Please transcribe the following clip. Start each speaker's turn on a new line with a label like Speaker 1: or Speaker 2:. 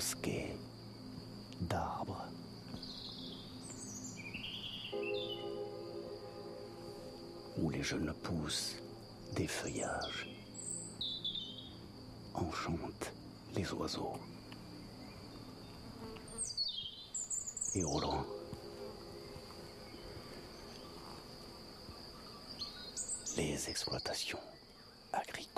Speaker 1: bosquets d'arbres. Où les jeunes pousses des feuillages enchantent les oiseaux. Et au loin, les exploitations agricoles.